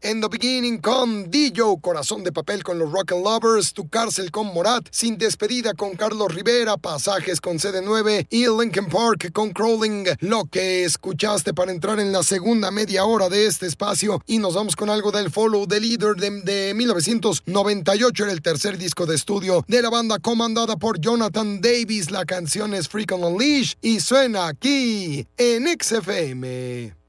In the Beginning con D-Joe, Corazón de Papel con los Rock and Lovers, Tu Cárcel con Morat, Sin Despedida con Carlos Rivera, Pasajes con CD9 y Linkin Park con Crawling. Lo que escuchaste para entrar en la segunda media hora de este espacio, y nos vamos con algo del Follow the Leader de 1998, era el tercer disco de estudio de la banda comandada por Jonathan Davis. La canción es Freak on a Leash y suena aquí en XFM.